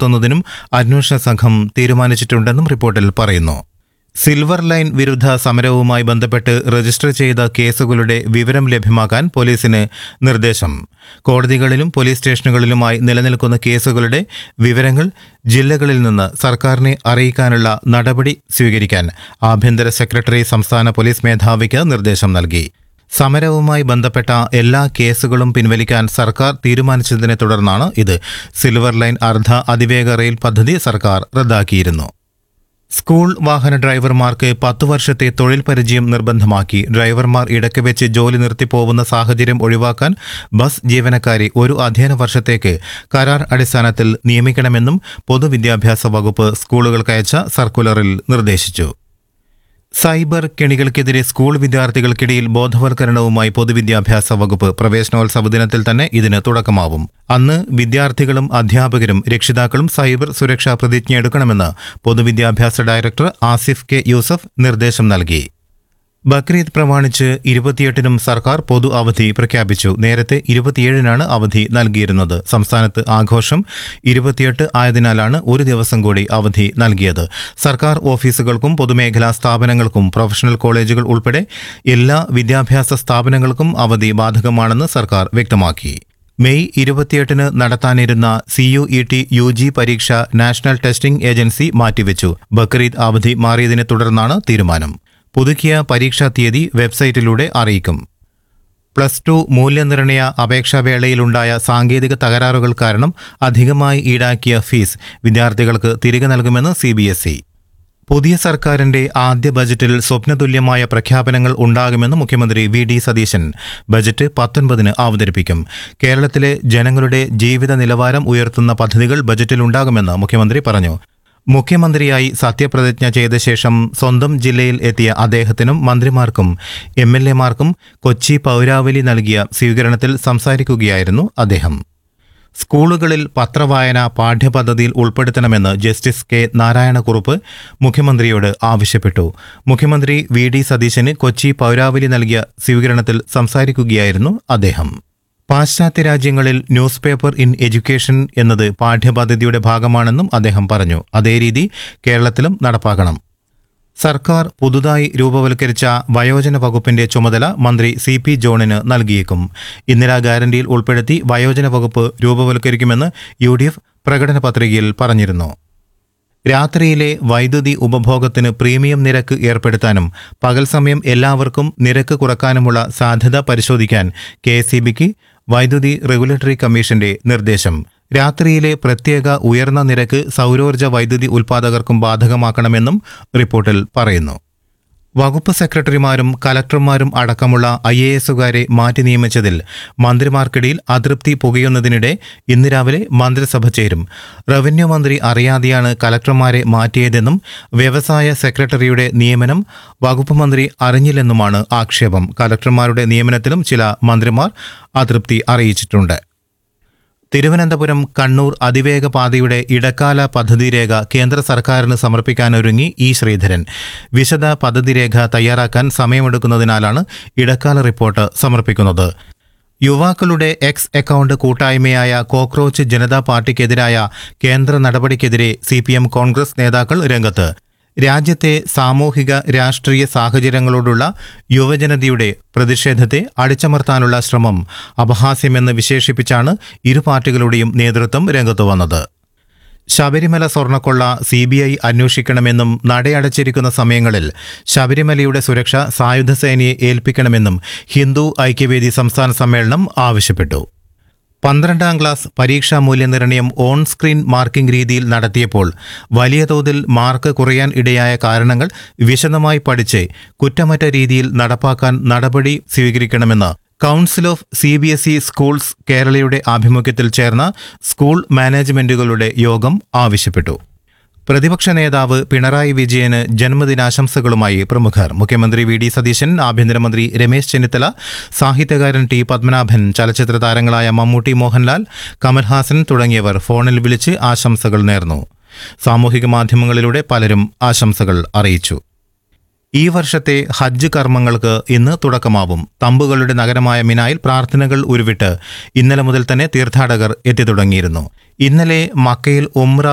നടത്തുന്നതിനും അന്വേഷണ സംഘം തീരുമാനിച്ചിട്ടുണ്ടെന്നും റിപ്പോർട്ടിൽ പറയുന്നു. സിൽവർ ലൈൻ വിരുദ്ധ സമരവുമായി ബന്ധപ്പെട്ട് രജിസ്റ്റർ ചെയ്ത കേസുകളുടെ വിവരം ലഭ്യമാക്കാൻ പോലീസിന് നിർദ്ദേശം. കോടതികളിലും പോലീസ് സ്റ്റേഷനുകളിലുമായി നിലനിൽക്കുന്ന കേസുകളുടെ വിവരങ്ങൾ ജില്ലകളിൽ നിന്ന് സർക്കാരിനെ അറിയിക്കാനുള്ള നടപടി സ്വീകരിക്കാൻ ആഭ്യന്തര സെക്രട്ടറി സംസ്ഥാന പോലീസ് മേധാവിക്ക് നിർദ്ദേശം നൽകി. സമരവുമായി ബന്ധപ്പെട്ട എല്ലാ കേസുകളും പിൻവലിക്കാൻ സർക്കാർ തീരുമാനിച്ചതിനെ തുടർന്നാണ് ഇത്. സിൽവർ ലൈൻ അർദ്ധ അതിവേഗ റെയിൽ പദ്ധതി സർക്കാർ റദ്ദാക്കിയിരുന്നു. സ്കൂൾ വാഹന ഡ്രൈവർമാർക്ക് 10 വർഷത്തെ തൊഴിൽ പരിചയം നിർബന്ധമാക്കി. ഡ്രൈവർമാർ ഇടയ്ക്ക് വെച്ച് ജോലി നിർത്തിപ്പോവുന്ന സാഹചര്യം ഒഴിവാക്കാൻ ബസ് ജീവനക്കാരെ ഒരു അധ്യയന വർഷത്തേക്ക് കരാർ അടിസ്ഥാനത്തിൽ നിയമിക്കണമെന്നും പൊതുവിദ്യാഭ്യാസ വകുപ്പ് സ്കൂളുകൾക്കയച്ച സർക്കുലറിൽ നിർദ്ദേശിച്ചു. സൈബർ കെണികൾക്കെതിരെ സ്കൂൾ വിദ്യാർത്ഥികൾക്കിടയിൽ ബോധവൽക്കരണവുമായി പൊതുവിദ്യാഭ്യാസ വകുപ്പ്. പ്രവേശനോത്സവ ദിനത്തിൽ തന്നെ ഇതിന് തുടക്കമാവും. അന്ന് വിദ്യാർത്ഥികളും അധ്യാപകരും രക്ഷിതാക്കളും സൈബർ സുരക്ഷാ പ്രതിജ്ഞയെടുക്കണമെന്ന് പൊതുവിദ്യാഭ്യാസ ഡയറക്ടർ ആസിഫ് കെ യൂസഫ് നിർദ്ദേശം നൽകി. ബക്രീദ് പ്രമാണിച്ച് 28-നും സർക്കാർ പൊതു അവധി പ്രഖ്യാപിച്ചു. നേരത്തെ 27-നാണ് അവധി നൽകിയിരുന്നത്. സംസ്ഥാനത്ത് ആഘോഷം 28 ആയതിനാലാണ് ഒരു ദിവസം കൂടി അവധി നൽകിയത്. സർക്കാർ ഓഫീസുകൾക്കും പൊതുമേഖലാ സ്ഥാപനങ്ങൾക്കും പ്രൊഫഷണൽ കോളേജുകൾ ഉൾപ്പെടെ എല്ലാ വിദ്യാഭ്യാസ സ്ഥാപനങ്ങൾക്കും അവധി ബാധകമാണെന്ന് സർക്കാർ വ്യക്തമാക്കി. മെയ് 28-ന് നടത്താനിരുന്ന CUET UG പരീക്ഷ നാഷണൽ ടെസ്റ്റിംഗ് ഏജൻസി മാറ്റിവെച്ചു. ബക്രീദ് അവധി മാറിയതിനെ തുടർന്നാണ് തീരുമാനം. പുതുക്കിയ പരീക്ഷാ തീയതി വെബ്സൈറ്റിലൂടെ അറിയിക്കും. +2 മൂല്യനിർണ്ണയ അപേക്ഷാവേളയിലുണ്ടായ സാങ്കേതിക തകരാറുകൾ കാരണം അധികമായി ഈടാക്കിയ ഫീസ് വിദ്യാർത്ഥികൾക്ക് തിരികെ നൽകുമെന്ന് CBSE. പുതിയ സർക്കാരിന്റെ ആദ്യ ബജറ്റിൽ സ്വപ്നതുല്യമായ പ്രഖ്യാപനങ്ങൾ ഉണ്ടാകുമെന്ന് മുഖ്യമന്ത്രി VD സതീശൻ. ബജറ്റ് 19-ന് അവതരിപ്പിക്കും. കേരളത്തിലെ ജനങ്ങളുടെ ജീവിത നിലവാരം ഉയർത്തുന്ന പദ്ധതികൾ ബജറ്റിലുണ്ടാകുമെന്ന് മുഖ്യമന്ത്രി പറഞ്ഞു. മുഖ്യമന്ത്രിയായി സത്യപ്രതിജ്ഞ ചെയ്ത ശേഷം സ്വന്തം ജില്ലയിൽ എത്തിയ അദ്ദേഹത്തിനും മന്ത്രിമാർക്കും MLA-മാർക്കും കൊച്ചി പൗരാവലി നൽകിയ സ്വീകരണത്തിൽ സംസാരിക്കുകയായിരുന്നു അദ്ദേഹം. സ്കൂളുകളിൽ പത്രവായന പാഠ്യപദ്ധതിയിൽ ഉൾപ്പെടുത്തണമെന്ന് ജസ്റ്റിസ് K. നാരായണക്കുറുപ്പ് മുഖ്യമന്ത്രിയോട് ആവശ്യപ്പെട്ടു. മുഖ്യമന്ത്രി VD സതീശന് കൊച്ചി പൗരാവലി നൽകിയ സ്വീകരണത്തിൽ സംസാരിക്കുകയായിരുന്നു അദ്ദേഹം. പാശ്ചാത്യ രാജ്യങ്ങളിൽ ന്യൂസ് പേപ്പർ ഇൻ എഡ്യൂക്കേഷൻ എന്നത് പാഠ്യപദ്ധതിയുടെ ഭാഗമാണെന്നും അദ്ദേഹം പറഞ്ഞു. അതേ രീതി കേരളത്തിലും നടപ്പാക്കണം. സർക്കാർ പുതുതായി രൂപവൽക്കരിച്ച വയോജന വകുപ്പിന്റെ ചുമതല മന്ത്രി CP ജോണിന് നൽകിയേക്കും. ഇന്ദിരാ ഗ്യാരണ്ടിയിൽ ഉൾപ്പെടുത്തി വയോജന വകുപ്പ് രൂപവൽക്കരിക്കുമെന്ന് UDF പ്രകടന പത്രികയിൽ പറഞ്ഞിരുന്നു. രാത്രിയിലെ വൈദ്യുതി ഉപഭോഗത്തിന് പ്രീമിയം നിരക്ക് ഏർപ്പെടുത്താനും പകൽ സമയം എല്ലാവർക്കും നിരക്ക് കുറക്കാനുമുള്ള സാധ്യത പരിശോധിക്കാൻ KSEBക്ക് വൈദ്യുതി റെഗുലേറ്ററി കമ്മീഷന്റെ നിർദ്ദേശം. രാത്രിയിലെ പ്രത്യേക ഉയർന്ന നിരക്ക് സൗരോർജ്ജ വൈദ്യുതി ഉൽപ്പാദകർക്കും ബാധകമാക്കണമെന്നും റിപ്പോർട്ടിൽ പറയുന്നു. വകുപ്പ് സെക്രട്ടറിമാരും കലക്ടർമാരും അടക്കമുള്ള IAS-കാരെ മാറ്റി നിയമിച്ചതിൽ മന്ത്രിമാർക്കിടയിൽ അതൃപ്തി പുകയുന്നതിനിടെ ഇന്ന് രാവിലെ മന്ത്രിസഭ ചേരും. റവന്യൂ മന്ത്രി അറിയാതെയാണ് കലക്ടർമാരെ മാറ്റിയതെന്നും വ്യവസായ സെക്രട്ടറിയുടെ നിയമനം വകുപ്പ് മന്ത്രി അറിഞ്ഞില്ലെന്നുമാണ് ആക്ഷേപം. കലക്ടർമാരുടെ നിയമനത്തിലും ചില മന്ത്രിമാർ അതൃപ്തി അറിയിച്ചിട്ടുണ്ട്. തിരുവനന്തപുരം കണ്ണൂർ അതിവേഗ പാതയുടെ ഇടക്കാല പദ്ധതിരേഖ കേന്ദ്ര സർക്കാരിന് സമർപ്പിക്കാനൊരുങ്ങി ശ്രീധരൻ. വിശദ പദ്ധതിരേഖ തയ്യാറാക്കാൻ സമയമെടുക്കുന്നതിനാലാണ് ഇടക്കാല റിപ്പോർട്ട് സമർപ്പിക്കുന്നത്. യുവാക്കളുടെ എക്സ് അക്കൗണ്ട് കൂട്ടായ്മയായ കോക്രോച്ച് ജനതാ പാർട്ടിക്കെതിരായ കേന്ദ്ര നടപടിക്കെതിരെ CPM കോൺഗ്രസ് നേതാക്കൾ രംഗത്ത്. രാജ്യത്തെ സാമൂഹിക രാഷ്ട്രീയ സാഹചര്യങ്ങളോടുള്ള യുവജനതയുടെ പ്രതിഷേധത്തെ അടിച്ചമർത്താനുള്ള ശ്രമം അപഹാസ്യമെന്ന് വിശേഷിപ്പിച്ചാണ് ഇരു പാർട്ടികളുടെയും നേതൃത്വം രംഗത്തു വന്നത്. ശബരിമല സ്വർണ്ണക്കൊള്ള CBI അന്വേഷിക്കണമെന്നും നടയടച്ചിരിക്കുന്ന സമയങ്ങളിൽ ശബരിമലയുടെ സുരക്ഷ സായുധ സേനയെ ഏൽപ്പിക്കണമെന്നും ഹിന്ദു ഐക്യവേദി സംസ്ഥാന സമ്മേളനം ആവശ്യപ്പെട്ടു. 12ാം ക്ലാസ് പരീക്ഷാ മൂല്യനിർണ്ണയം ഓൺ സ്ക്രീൻ മാർക്കിംഗ് രീതിയിൽ നടത്തിയപ്പോൾ വലിയ തോതിൽ മാർക്ക് കുറയാൻ ഇടയായ കാരണങ്ങൾ വിശദമായി പഠിച്ച് കുറ്റമറ്റ രീതിയിൽ നടപ്പാക്കാൻ നടപടി സ്വീകരിക്കണമെന്ന് കൗൺസിൽ ഓഫ് CBSE സ്കൂൾസ് കേരളയുടെ ആഭിമുഖ്യത്തിൽ ചേർന്ന സ്കൂൾ മാനേജ്മെന്റുകളുടെ യോഗം ആവശ്യപ്പെട്ടു. പ്രതിപക്ഷ നേതാവ് പിണറായി വിജയന് ജന്മദിനാശംസകളുമായി പ്രമുഖർ. മുഖ്യമന്ത്രി VD സതീശൻ, ആഭ്യന്തരമന്ത്രി രമേശ് ചെന്നിത്തല, സാഹിത്യകാരൻ T. പത്മനാഭൻ, ചലച്ചിത്ര താരങ്ങളായ മമ്മൂട്ടി, മോഹൻലാൽ, കമൽഹാസൻ തുടങ്ങിയവർ ഫോണിൽ വിളിച്ച് ആശംസകൾ നേർന്നു. സാമൂഹിക മാധ്യമങ്ങളിലൂടെ പലരും ആശംസകൾ അറിയിച്ചു. ഈ വർഷത്തെ ഹജ്ജ് കർമ്മങ്ങൾക്ക് ഇന്ന് തുടക്കമാവും. തമ്പുകളുടെ നഗരമായ മിനായിൽ പ്രാർത്ഥനകൾ ഉരുവിട്ട് ഇന്നലെ മുതൽ തന്നെ തീർത്ഥാടകർ എത്തിത്തുടങ്ങിയിരുന്നു. ഇന്നലെ മക്കയിൽ ഉംറ